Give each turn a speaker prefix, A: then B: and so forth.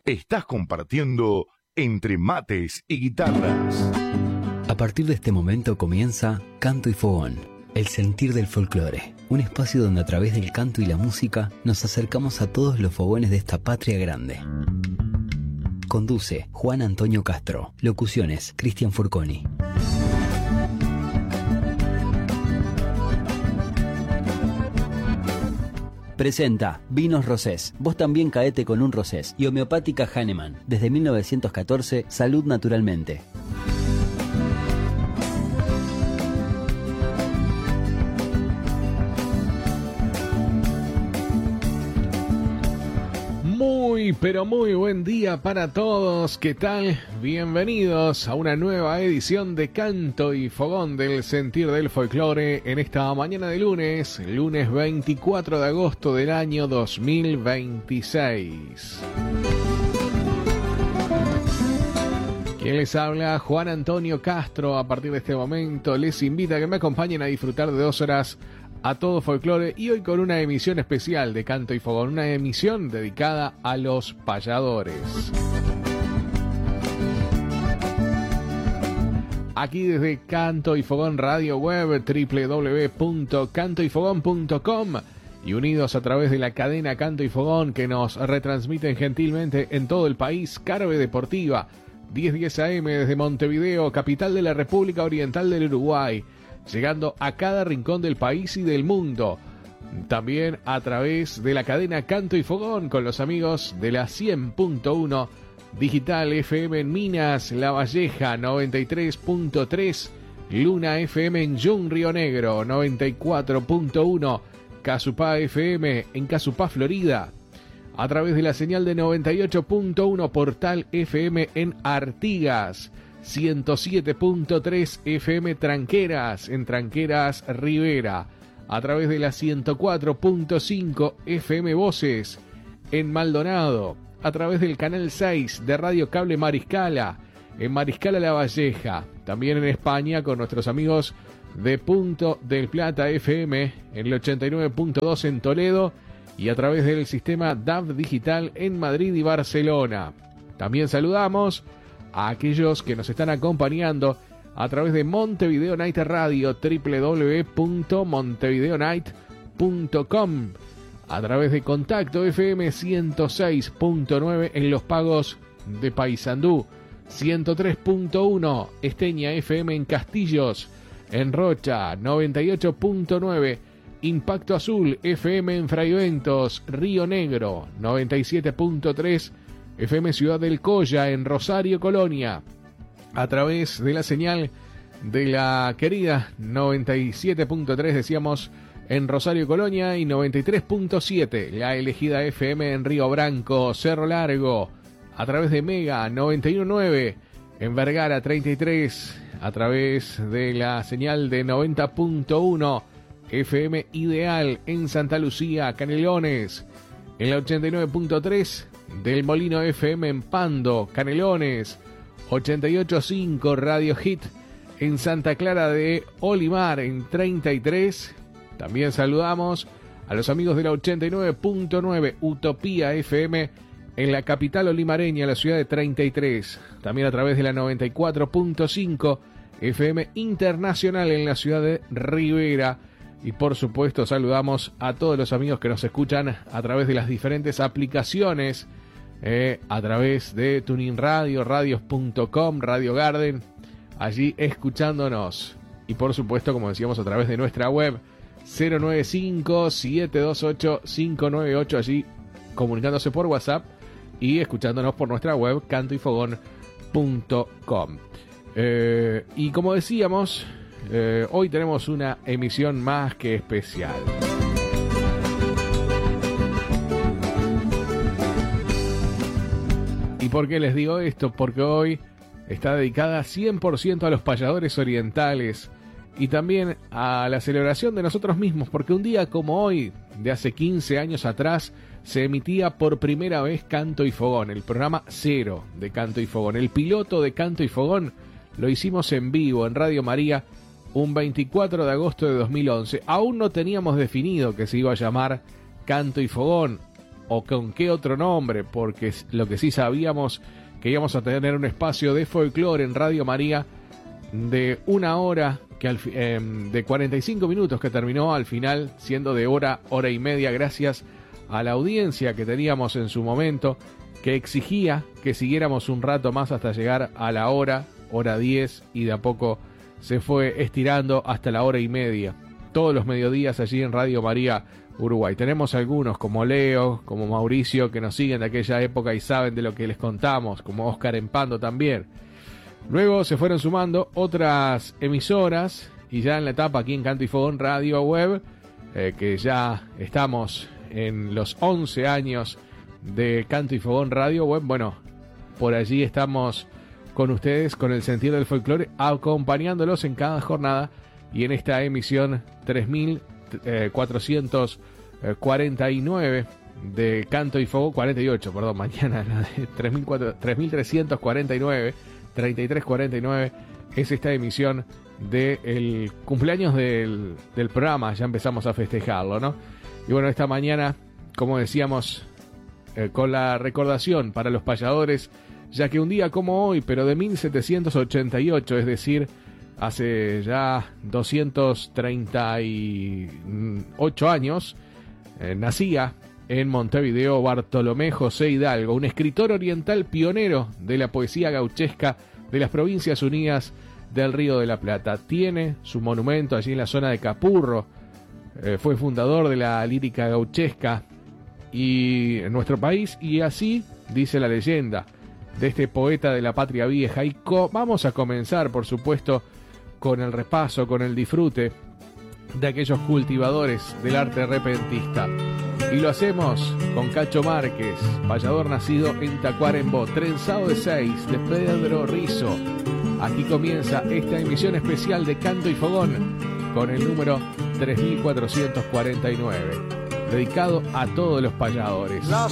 A: Estás compartiendo entre mates y guitarras.
B: A partir de este momento comienza Canto y Fogón, el sentir del folclore. Un espacio donde a través del canto y la música nos acercamos a todos los fogones de esta patria grande. Conduce Juan Antonio Castro. Locuciones Cristian Furconi. Presenta Vinos Rosés. Vos también caete con un Rosés. Y Homeopática Hahnemann. Desde 1914, salud naturalmente.
C: Pero muy buen día para todos. ¿Qué tal? Bienvenidos a una nueva edición de Canto y Fogón del Sentir del Folclore en esta mañana de lunes 24 de agosto del año 2026. Quien les habla, Juan Antonio Castro. A partir de este momento les invita a que me acompañen a disfrutar de 2 horas a todo folclore, y hoy con una emisión especial de Canto y Fogón, una emisión dedicada a los payadores. Aquí desde Canto y Fogón Radio Web, www.cantoyfogón.com, y unidos a través de la cadena Canto y Fogón que nos retransmiten gentilmente en todo el país, Carve Deportiva, 1010 AM desde Montevideo, capital de la República Oriental del Uruguay, llegando a cada rincón del país y del mundo. También a través de la cadena Canto y Fogón con los amigos de la 100.1 Digital FM en Minas, La Valleja, 93.3 Luna FM en Yun, Río Negro, 94.1 Casupá FM en Casupá, Florida. A través de la señal de 98.1 Portal FM en Artigas, 107.3 FM Tranqueras, en Tranqueras, Rivera. A través de la 104.5 FM Voces, en Maldonado. A través del canal 6 de Radio Cable Mariscala, en Mariscala La Valleja. También en España con nuestros amigos de Punto del Plata FM, en el 89.2 en Toledo. Y a través del sistema DAB Digital en Madrid y Barcelona. También saludamos a aquellos que nos están acompañando a través de Montevideo Night Radio, www.montevideonight.com, a través de Contacto FM 106.9 en Los Pagos de Paysandú, 103.1 Esteña FM en Castillos, en Rocha, 98.9 Impacto Azul FM en Fraiventos, Río Negro, 97.3 FM Ciudad del Colla en Rosario, Colonia, a través de la señal de la querida 97.3, decíamos, en Rosario, Colonia, y 93.7 la elegida FM en Río Branco, Cerro Largo, a través de Mega 91.9 en Vergara 33, a través de la señal de 90.1 FM Ideal en Santa Lucía, Canelones, en la 89.3 del Molino FM en Pando, Canelones, 88.5 Radio Hit en Santa Clara de Olimar en 33. También saludamos a los amigos de la 89.9 Utopía FM en la capital olimareña, la ciudad de 33. También a través de la 94.5 FM Internacional en la ciudad de Rivera. Y por supuesto saludamos a todos los amigos que nos escuchan a través de las diferentes aplicaciones, a través de TuneIn Radio, radios.com, Radio Garden, allí escuchándonos. Y por supuesto, como decíamos, a través de nuestra web 095-728-598, allí comunicándose por WhatsApp y escuchándonos por nuestra web cantoyfogón.com. Y como decíamos, hoy tenemos una emisión más que especial. ¿Y por qué les digo esto? Porque hoy está dedicada 100% a los payadores orientales y también a la celebración de nosotros mismos, porque un día como hoy, de hace 15 años atrás, se emitía por primera vez Canto y Fogón, el programa 0 de Canto y Fogón. El piloto de Canto y Fogón lo hicimos en vivo en Radio María un 24 de agosto de 2011. Aún no teníamos definido que se iba a llamar Canto y Fogón. o con qué otro nombre, porque lo que sí sabíamos que íbamos a tener un espacio de folclore en Radio María de 1 hora, de 45 minutos, que terminó al final siendo de hora y media, gracias a la audiencia que teníamos en su momento, que exigía que siguiéramos un rato más hasta llegar a la hora 10, y de a poco se fue estirando hasta la 1:30. Todos los mediodías allí en Radio María Uruguay. Tenemos algunos como Leo, como Mauricio, que nos siguen de aquella época y saben de lo que les contamos, como Oscar Empando también. Luego se fueron sumando otras emisoras, y ya en la etapa aquí en Canto y Fogón Radio Web, que ya estamos en los 11 años de Canto y Fogón Radio Web. Bueno, por allí estamos con ustedes, con el sentir del folclore, acompañándolos en cada jornada, y en esta emisión 3449 de Canto y Fogón, 48, perdón, mañana la de 3349, 3349, es esta emisión del cumpleaños del programa. Ya empezamos a festejarlo, ¿no? Y bueno, esta mañana, como decíamos, con la recordación para los payadores, ya que un día como hoy, pero de 1788, es decir, hace ya 238 años, nacía en Montevideo Bartolomé José Hidalgo, un escritor oriental pionero de la poesía gauchesca de las Provincias Unidas del Río de la Plata. Tiene su monumento allí en la zona de Capurro. Fue fundador de la lírica gauchesca y en nuestro país, y así dice la leyenda de este poeta de la patria vieja. Y vamos a comenzar, por supuesto, con el repaso, con el disfrute de aquellos cultivadores del arte repentista. Y lo hacemos con Cacho Márquez, payador nacido en Tacuarembó, trenzado de 6 de Pedro Rizo. Aquí comienza esta emisión especial de Canto y Fogón con el número 3449, dedicado a todos los payadores.